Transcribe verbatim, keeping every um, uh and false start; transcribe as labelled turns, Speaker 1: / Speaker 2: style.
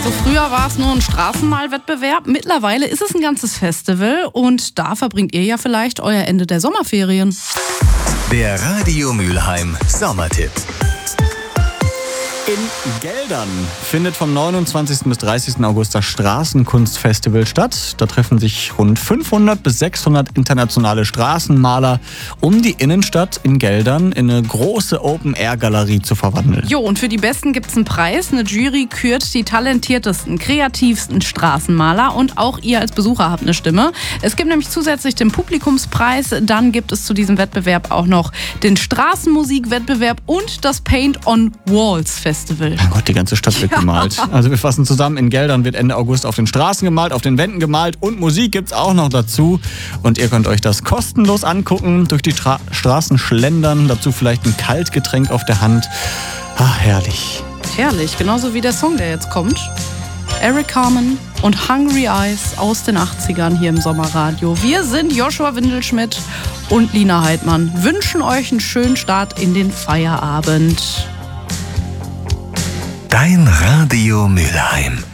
Speaker 1: Also früher war es nur ein Straßenmalwettbewerb. Mittlerweile ist es ein ganzes Festival und da verbringt ihr ja vielleicht euer Ende der Sommerferien.
Speaker 2: Der Radio Mülheim Sommertipp.
Speaker 3: In Geldern findet vom neunundzwanzigsten bis dreißigsten August das Straßenkunstfestival statt. Da treffen sich rund fünfhundert bis sechshundert internationale Straßenmaler, um die Innenstadt in Geldern in eine große Open-Air-Galerie zu verwandeln.
Speaker 1: Jo, und für die Besten gibt's einen Preis. Eine Jury kürt die talentiertesten, kreativsten Straßenmaler und auch ihr als Besucher habt eine Stimme. Es gibt nämlich zusätzlich den Publikumspreis. Dann gibt es zu diesem Wettbewerb auch noch den Straßenmusikwettbewerb und das Paint on Walls Festival.
Speaker 3: Mein Gott, die ganze Stadt wird ja gemalt. Also wir fassen zusammen, in Geldern wird Ende August auf den Straßen gemalt, auf den Wänden gemalt und Musik gibt's auch noch dazu. Und ihr könnt euch das kostenlos angucken, durch die Tra- Straßen schlendern, dazu vielleicht ein Kaltgetränk auf der Hand. Ach, herrlich.
Speaker 1: Herrlich, genauso wie der Song, der jetzt kommt. Eric Carmen und Hungry Eyes aus den achtzigern hier im Sommerradio. Wir sind Joshua Windelschmidt und Lina Heidmann. Wünschen euch einen schönen Start in den Feierabend.
Speaker 2: Dein Radio Mülheim.